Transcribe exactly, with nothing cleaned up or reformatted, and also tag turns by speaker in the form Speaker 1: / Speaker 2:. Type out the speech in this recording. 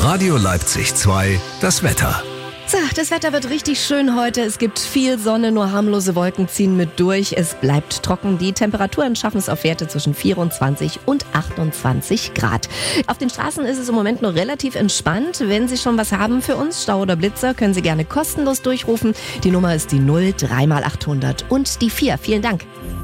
Speaker 1: Radio Leipzig zwei, das Wetter.
Speaker 2: So, das Wetter wird richtig schön heute. Es gibt viel Sonne, nur harmlose Wolken ziehen mit durch. Es bleibt trocken. Die Temperaturen schaffen es auf Werte zwischen vierundzwanzig und achtundzwanzig Grad. Auf den Straßen ist es im Moment noch relativ entspannt. Wenn Sie schon was haben für uns, Stau oder Blitzer, können Sie gerne kostenlos durchrufen. Die Nummer ist die null drei mal achthundert und die vier. Vielen Dank.